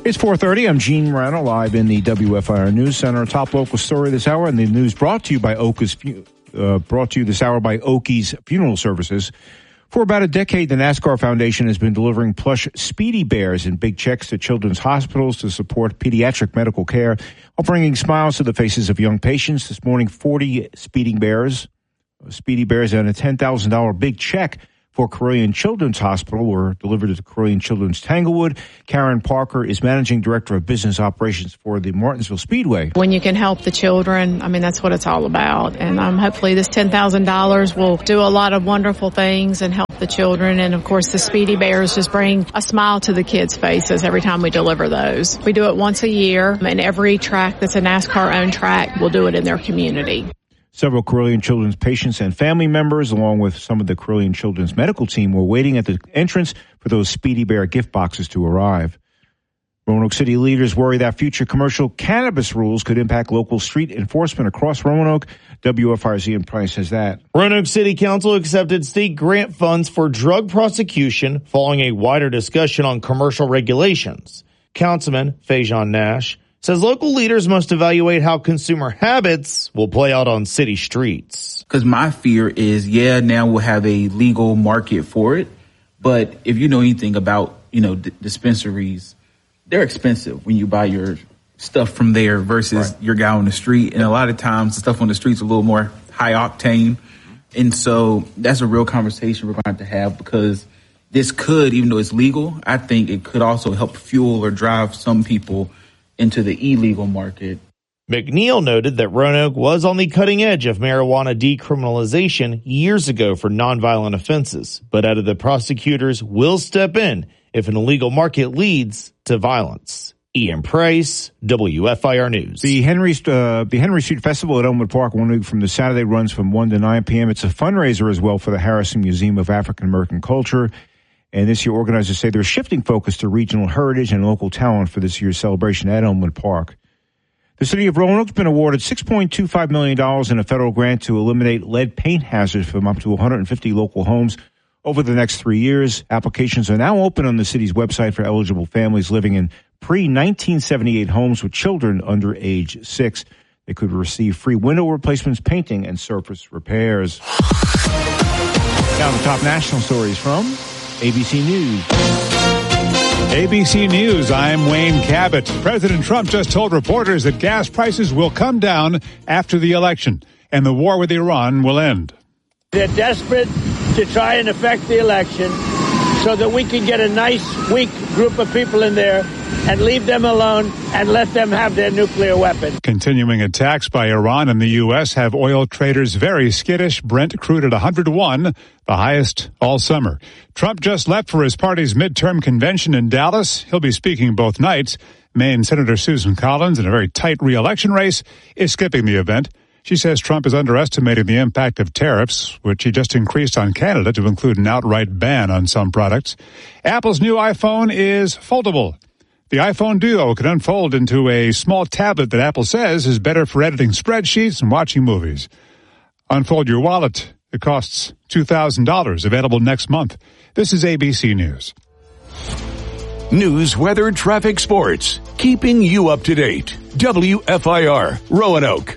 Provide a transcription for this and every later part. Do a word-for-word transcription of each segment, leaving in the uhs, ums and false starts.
It's four thirty. I'm Gene Morano, live in the W F I R News Center. Top local story this hour, and the news brought to you by Oki's, uh, brought to you this hour by Oki's Funeral Services. For about a decade, the NASCAR Foundation has been delivering plush Speedy Bears and big checks to children's hospitals to support pediatric medical care, while bringing smiles to the faces of young patients. This morning, forty Speedy Bears, Speedy Bears, and a ten thousand dollars big check for Carilion Children's Hospital were delivered to Carilion Children's Tanglewood. Karen Parker is Managing Director of Business Operations for the Martinsville Speedway. When you can help the children, I mean, that's what it's all about. And um, hopefully this ten thousand dollars will do a lot of wonderful things and help the children. And, of course, the Speedy Bears just bring a smile to the kids' faces every time we deliver those. We do it once a year, and every track that's a NASCAR-owned track will do it in their community. Several Carilion Children's patients and family members, along with some of the Carilion Children's medical team, were waiting at the entrance for those Speedy Bear gift boxes to arrive. Roanoke City leaders worry that future commercial cannabis rules could impact local street enforcement across Roanoke. W F I R's Ian Price has that. Roanoke City Council accepted state grant funds for drug prosecution following a wider discussion on commercial regulations. Councilman Fajon Nash says local leaders must evaluate how consumer habits will play out on city streets. Because my fear is, yeah, now we'll have a legal market for it. But if you know anything about, you know, d- dispensaries, they're expensive when you buy your stuff from there versus right. your guy on the street. And a lot of times the stuff on the street's a little more high octane. And so that's a real conversation we're going to have to have, because this could, even though it's legal, I think it could also help fuel or drive some people into the illegal market. McNeil noted that Roanoke was on the cutting edge of marijuana decriminalization years ago for nonviolent offenses, but added that prosecutors will step in if an illegal market leads to violence. Ian Price, W F I R News. The Henry uh, the Henry Street Festival at Elmwood Park one week from the Saturday runs from one to nine p.m. It's a fundraiser as well for the Harrison Museum of African American Culture. And this year, organizers say they're shifting focus to regional heritage and local talent for this year's celebration at Elmwood Park. The city of Roanoke's been awarded six point two five million dollars in a federal grant to eliminate lead paint hazards from up to one hundred fifty local homes over the next three years. Applications are now open on the city's website for eligible families living in pre nineteen seventy-eight homes with children under age six. They could receive free window replacements, painting, and surface repairs. Now the top national stories from A B C News. A B C News, I'm Wayne Cabot. President Trump just told reporters that gas prices will come down after the election, and the war with Iran will end. They're desperate to try and affect the election so that we can get a nice, weak group of people in there and leave them alone and let them have their nuclear weapon. Continuing attacks by Iran and the U S have oil traders very skittish. Brent crude at one hundred one, the highest all summer. Trump just left for his party's midterm convention in Dallas. He'll be speaking both nights. Maine Senator Susan Collins, in a very tight re-election race, is skipping the event. She says Trump is underestimating the impact of tariffs, which he just increased on Canada to include an outright ban on some products. Apple's new iPhone is foldable. The iPhone Duo can unfold into a small tablet that Apple says is better for editing spreadsheets and watching movies. Unfold your wallet. It costs two thousand dollars, available next month. This is A B C News. News, weather, traffic, sports. Keeping you up to date. W F I R, Roanoke.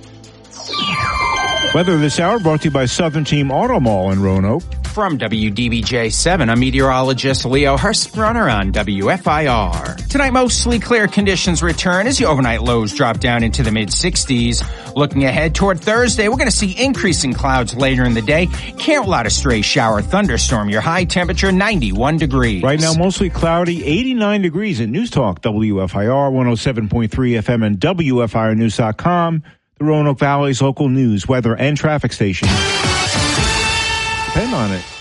Weather this hour brought to you by Southern Team Auto Mall in Roanoke. From W D B J seven, I'm meteorologist Leo Hurstrunner on W F I R. Tonight, mostly clear conditions return as the overnight lows drop down into the mid-sixties. Looking ahead toward Thursday, we're going to see increasing clouds later in the day. Can't rule out a stray shower thunderstorm. Your high temperature, ninety-one degrees. Right now, mostly cloudy, eighty-nine degrees at News Talk, W F I R, one oh seven point three F M and W F I R news dot com. The Roanoke Valley's local news, weather, and traffic station. Depend on it.